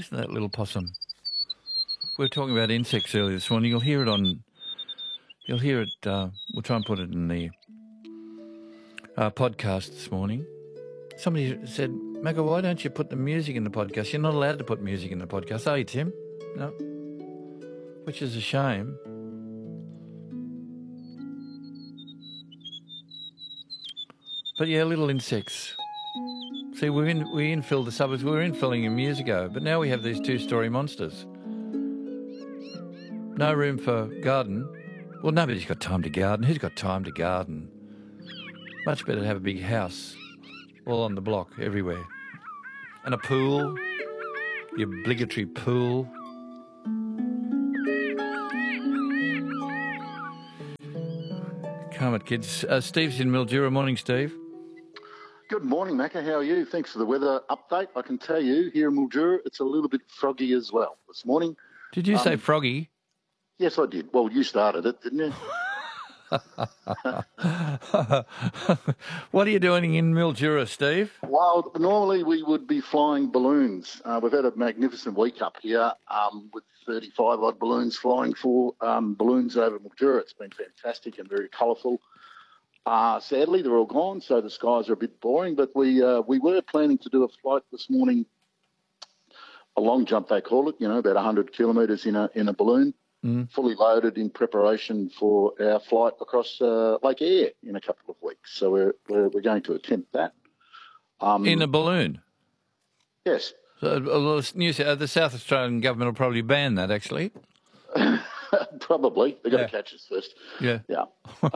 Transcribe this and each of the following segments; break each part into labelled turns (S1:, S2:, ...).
S1: Listen to that little possum. We were talking about insects earlier this morning. You'll hear it. We'll try and put it in the podcast this morning. Somebody said, Magga, why don't you put the music in the podcast? You're not allowed to put music in the podcast, are you, Tim? No. Which is a shame. But yeah, little insects. See, we infilled the suburbs. We were infilling them years ago, but now we have these two-storey monsters. No room for garden. Well, nobody's got time to garden. Who's got time to garden? Much better to have a big house, all on the block, everywhere. And a pool, the obligatory pool. Come on, kids. Steve's in Mildura. Morning, Steve.
S2: Good morning, Macca. How are you? Thanks for the weather update. I can tell you, here in Mildura, it's a little bit froggy as well this morning.
S1: Did you say froggy?
S2: Yes, I did. Well, you started it, didn't you?
S1: What are you doing in Mildura, Steve?
S2: Well, normally we would be flying balloons. We've had a magnificent week up here with 35-odd balloons flying for balloons over Mildura. It's been fantastic and very colourful. Sadly, they're all gone, so the skies are a bit boring. But we were planning to do a flight this morning, a long jump they call it, about 100 kilometres in a balloon, fully loaded in preparation for our flight across Lake Eyre in a couple of weeks. So we're going to attempt that.
S1: In a balloon?
S2: Yes.
S1: So, the South Australian government will probably ban that, actually.
S2: Probably. They've got to catch us first.
S1: Yeah.
S2: Yeah.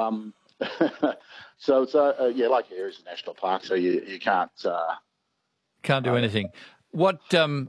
S2: So Lake Eyre is a national park, so you can't
S1: do anything. What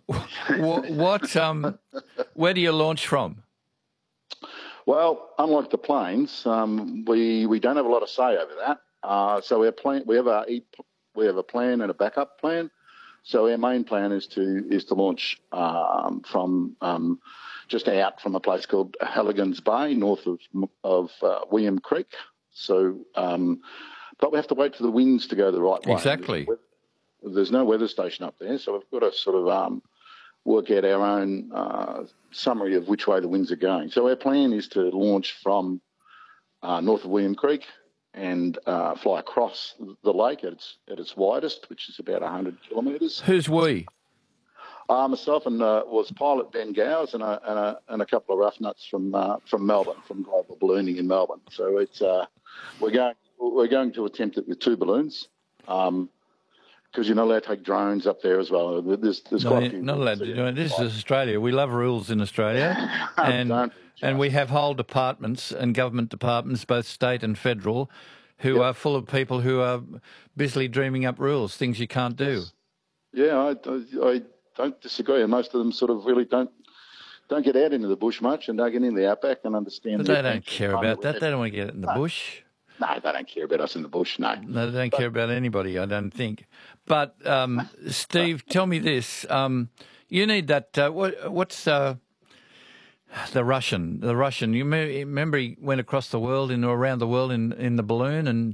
S1: where do you launch from?
S2: Well, unlike the planes, we don't have a lot of say over that. So we have a plan and a backup plan. So our main plan is to launch from just out from a place called Halligan's Bay, north of William Creek. So, but we have to wait for the winds to go the right way.
S1: Exactly.
S2: There's no weather station up there, so we've got to sort of work out our own summary of which way the winds are going. So our plan is to launch from north of William Creek and fly across the lake at its widest, which is about 100 kilometres.
S1: Who's we?
S2: Myself and was pilot Ben Gowers and a couple of rough nuts from Melbourne, from Global Ballooning in Melbourne. So it's we're going to attempt it with two balloons, because you're not allowed to take drones up there as well. There's quite a few.
S1: Not allowed to do it. This is Australia. We love rules in Australia, and we have whole departments and government departments, both state and federal, who are full of people who are busily dreaming up rules, things you can't do.
S2: Yeah, I don't disagree, and most of them sort of really don't get out into the bush much and don't get in the outback and understand.
S1: But they don't care about that. They don't want to get in the bush.
S2: No, they don't care about us in the bush, no.
S1: No, they don't care about anybody, I don't think. But, Steve, tell me this. You need that, what's the Russian? The Russian, you remember he went across the world, around the world in the balloon, and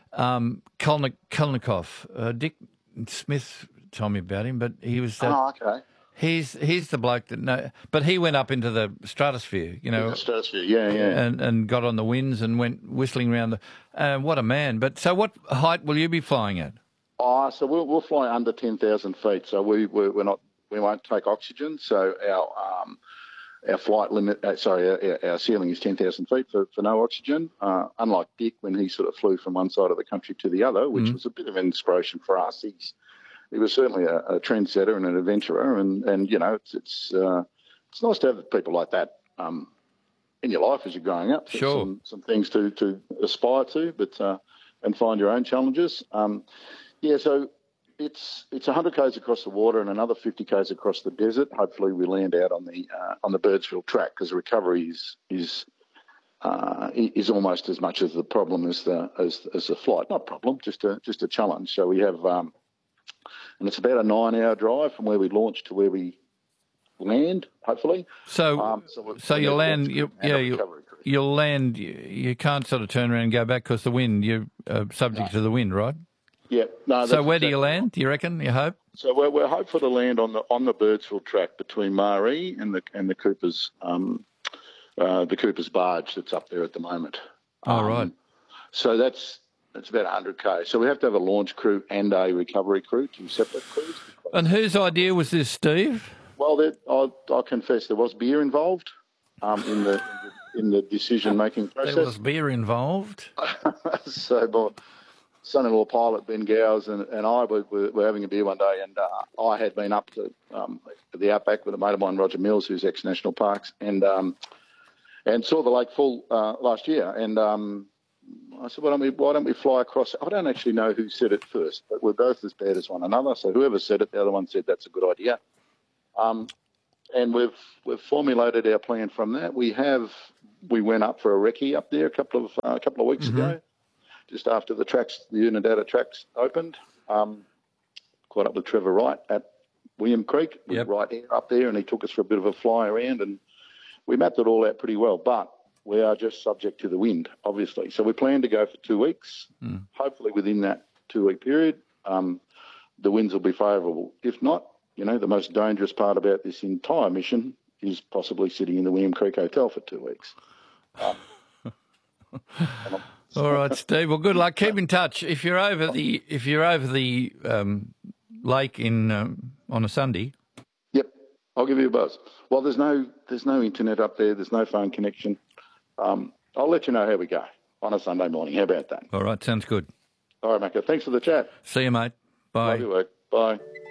S1: Kolnikov, Dick Smith told me about him, but he was...
S2: okay.
S1: He's the bloke that but he went up into the stratosphere,
S2: In the stratosphere, yeah.
S1: And got on the winds and went whistling around what a man! But so, what height will you be flying at?
S2: So we'll fly under 10,000 feet. So we won't take oxygen. So our flight limit, our ceiling is 10,000 feet for no oxygen. Unlike Dick, when he sort of flew from one side of the country to the other, which was a bit of an inspiration for us. He was certainly a trendsetter and an adventurer, and it's nice to have people like that in your life as you're growing up.
S1: Sure.
S2: Some things to aspire to, but and find your own challenges. So it's 100 k's across the water and another 50 k's across the desert. Hopefully, we land out on the Birdsville track, because the recovery is almost as much as the problem as the flight. Not a problem, just a challenge. So we have. And it's about a 9-hour drive from where we launch to where we land, hopefully.
S1: So you'll land. You'll land. You can't sort of turn around and go back because the wind. You're subject to the wind, right?
S2: Yeah. No.
S1: So where do you land, do you reckon, you hope?
S2: So we're hopeful to land on the Birdsville track between Maree and the Coopers barge that's up there at the moment.
S1: Oh, right.
S2: So that's about 100k. So we have to have a launch crew and a recovery crew, 2 separate crews.
S1: And whose idea was this, Steve?
S2: Well, I'll confess there was beer involved in the decision-making process.
S1: There was beer involved.
S2: So my son-in-law pilot Ben Gowes and I were having a beer one day, and I had been up to the outback with a mate of mine, Roger Mills, who's ex-National Parks, and saw the lake full last year. And I said, why don't we fly across? I don't actually know who said it first, but we're both as bad as one another. So whoever said it, the other one said that's a good idea. And we've formulated our plan from that. We went up for a recce up there a couple of weeks ago, just after the Unadilla tracks opened. Caught up with Trevor Wright at William Creek, right here up there, and he took us for a bit of a fly around, and we mapped it all out pretty well. But we are just subject to the wind, obviously. So we plan to go for 2 weeks. Hopefully within that 2-week period, the winds will be favourable. If not, the most dangerous part about this entire mission is possibly sitting in the William Creek Hotel for 2 weeks.
S1: All right, Steve. Well, good luck. Keep in touch. If you're over the lake on a Sunday.
S2: Yep, I'll give you a buzz. Well, there's no internet up there. There's no phone connection. I'll let you know how we go on a Sunday morning. How about that?
S1: All right, sounds good.
S2: All right, Macca. Thanks for the chat.
S1: See you, mate. Bye.
S2: Love your work. Bye.